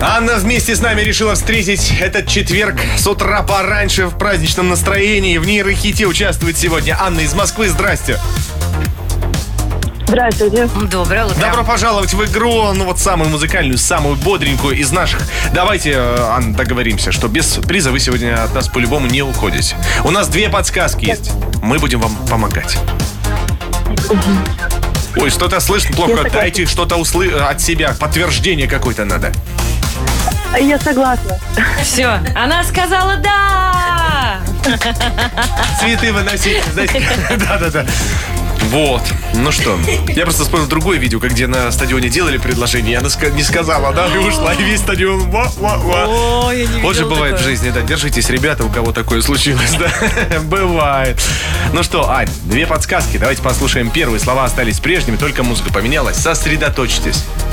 Анна вместе с нами решила встретить этот четверг с утра пораньше в праздничном настроении. В нейрохите участвует сегодня Анна из Москвы. Здрасте. Здравствуйте. Доброе утро. Добро пожаловать в игру, самую музыкальную, самую бодренькую из наших. Давайте, Анна, договоримся, что без приза вы сегодня от нас по-любому не уходите. У нас 2 подсказки есть. Мы будем вам помогать. Ой, что-то слышно плохо. Дайте что-то от себя. Подтверждение какое-то надо. Я согласна. Все, она сказала да! Цветы выносить. Да. Вот. Ну что, я просто вспомнил другое видео, где на стадионе делали предложение, и она не сказала, да, и ушла, и весь стадион О, я не Вот же видела бывает в такое. жизни, да, держитесь, ребята, у кого такое случилось, да, бывает. Ну что, Ань, 2 подсказки, давайте послушаем первые. Слова остались прежними, только музыка поменялась. Сосредоточьтесь.